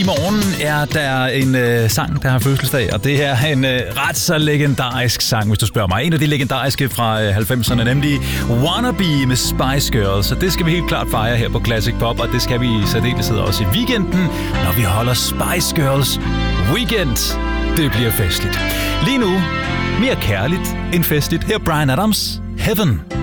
I morgen er der en sang, der har fødselsdag, og det er en ret så legendarisk sang, hvis du spørger mig. En af de legendariske fra 90'erne, nemlig Wannabe med Spice Girls. Så det skal vi helt klart fejre her på Classic Pop, og det skal vi i særdeleshed også i weekenden, når vi holder Spice Girls Weekend. Det bliver festligt. Lige nu, mere kærligt end festligt. Her Bryan Adams, Heaven.